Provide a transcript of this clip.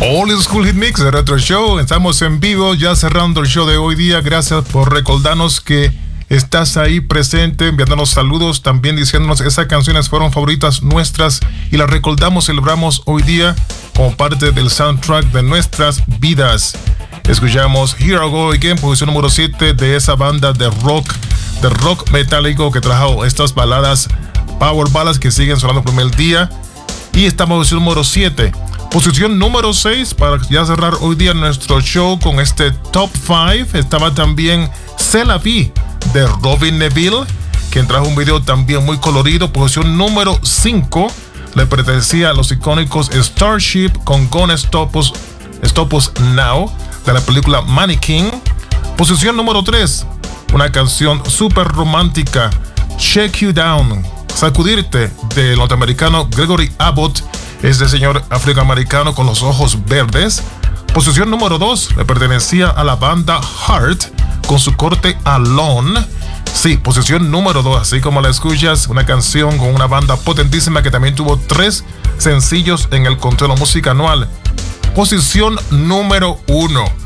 All School Hit Mix de Retro Show. Estamos en vivo, ya cerrando el show de hoy día. Gracias por recordarnos que estás ahí presente, enviándonos saludos, también diciéndonos esas canciones fueron favoritas nuestras y las recordamos, celebramos hoy día como parte del soundtrack de nuestras vidas. Escuchamos Here I Go Again, posición número 7 de esa banda de rock metálico que trajo estas baladas, power ballads que siguen sonando por el día. Y estamos en posición número 7. Posición número 6 para ya cerrar hoy día nuestro show con este Top 5. Estaba también C'est la vie de Robin Neville, quien trajo un video también muy colorido. Posición número 5 le pertenecía a los icónicos Starship con Gonna Stop Us Now de la película Mannequin. Posición número 3, una canción súper romántica, Shake You Down, Sacudirte, del norteamericano Gregory Abbott, este señor afroamericano con los ojos verdes. Posición número 2 le pertenecía a la banda Heart con su corte Alone. Sí, posición número 2, así como la escuchas, una canción con una banda potentísima que también tuvo 3 sencillos en el conteo de la música anual. Posición número 1.